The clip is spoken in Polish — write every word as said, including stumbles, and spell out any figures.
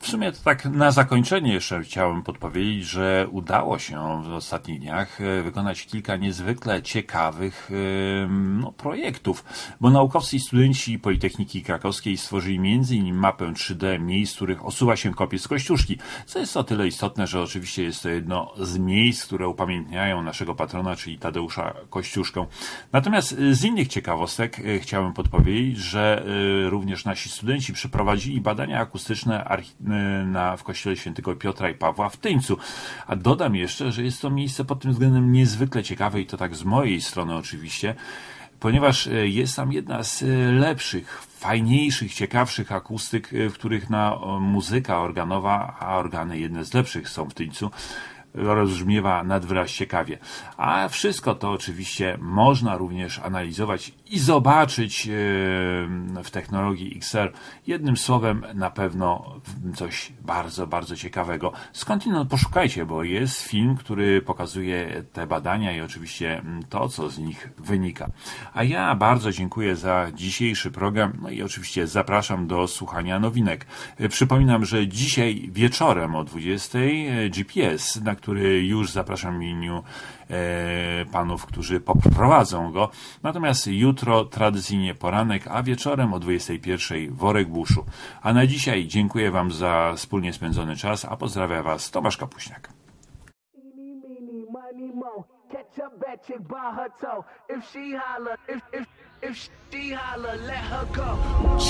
W sumie to tak na zakończenie jeszcze chciałem podpowiedzieć, że udało się w ostatnich dniach wykonać kilka niezwykle ciekawych no, projektów, bo naukowcy i studenci Politechniki Krakowskiej stworzyli między innymi mapę trzy D miejsc, w których osuwa się kopiec z Kościuszki, co jest o tyle istotne, że oczywiście jest to jedno z miejsc, które upamiętniają naszego patrona, czyli Tadeusza Kościuszkę. Natomiast z innych ciekawostek chciałem podpowiedzieć, że również nasi studenci przeprowadzili badania akustyczne na, w kościele świętego Piotra i Pawła w Tyńcu. A dodam jeszcze, że jest to miejsce pod tym względem niezwykle ciekawe i to tak z mojej strony oczywiście, ponieważ jest tam jedna z lepszych, fajniejszych, ciekawszych akustyk, w których na muzyka organowa, a organy jedne z lepszych są w Tyńcu, rozbrzmiewa nadwyraz ciekawie. A wszystko to oczywiście można również analizować i zobaczyć w technologii X R. Jednym słowem na pewno coś bardzo, bardzo ciekawego. Skądinąd poszukajcie, bo jest film, który pokazuje te badania i oczywiście to, co z nich wynika. A ja bardzo dziękuję za dzisiejszy program, no i oczywiście zapraszam do słuchania nowinek. Przypominam, że dzisiaj wieczorem o dwudziestej G P S, na który już zapraszam w imieniu e, panów, którzy poprowadzą go. Natomiast jutro tradycyjnie poranek, a wieczorem o dwudziestej pierwszej worek buszu. A na dzisiaj dziękuję wam za wspólnie spędzony czas, a pozdrawia was Tomasz Kapuśniak.